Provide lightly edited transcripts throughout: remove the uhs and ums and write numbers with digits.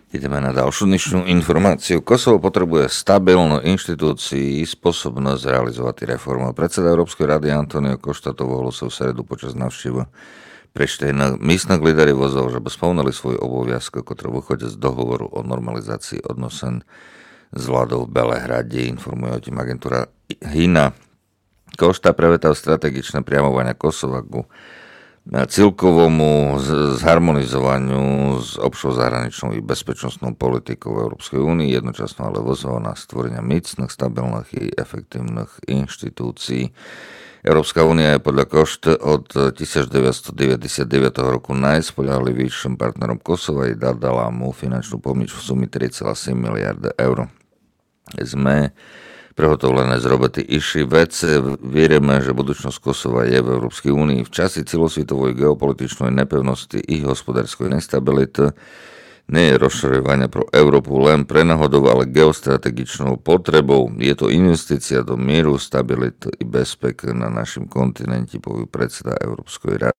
Ideme na ďalšiu dnešnú informáciu. Kosovo potrebuje stabilnú inštitúcii, spôsobnosť realizovať reformu. Predseda Európskej rady Antonio Costa to ohlásil v stredu počas návštevu Prištejna. Místnych líderov vozov, že by splnili svoj obovязky, ktoré vychodia z dohovoru o normalizácii odnosen s vládou v Belehrade, informuje o tým agentúra HINA. Košta prevetal strategičné priamovania Kosova ku celkovomu zharmonizovaniu s obšou zahraničnou i bezpečnostnou politikou v Európskej únii, jednočasno ale vozova na stvorenia mocných, stabilných i efektívnych inštitúcií. Európska únia je podľa Košty od 1999 roku najspoľahlivejším partnerom Kosova i dala mu finančnú pomoc v sume 3,7 miliardy eur. Sme prehotovlené z roboty iši veci. Vierime, že budúcnosť Kosova je v Európskej únii. V časi celosvetovej geopolitičnej nepevnosti i hospodárskej nestability nie je rozširovanie pro Európu len pre náhodou, ale geostrategičnou potrebou. Je to investícia do mieru, stability i bezpek na našom kontinente, povie predseda Európskej rady.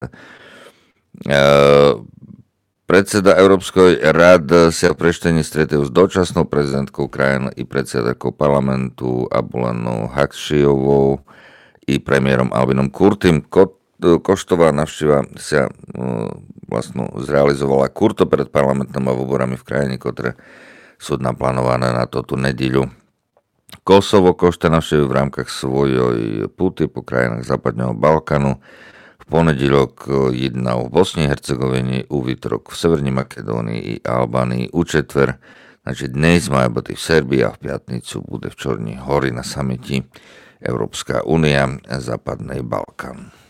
Predseda Európskej rady sa v Prištine stretol s dočasnou prezidentkou krajiny i predsedakou parlamentu Abulanou Hakšijovou i premiérom Albinom Kurtim. Koštová návšteva sa vlastne zrealizovala kurto pred parlamentnými voľbami v krajine, ktoré sú naplánované na túto nedeľu. Kosovo Košta navštívi v rámkach svojej puty po krajinách Západného Balkánu. V ponedeľok jednal v Bosni a Hercegovine, úvitorok v Severnej Makedónii i Albánii, u četver, znači dnes majú byť v Serbii a v piatnicu bude v Čornej Hori na samiti Európska únia a Západný Balkán.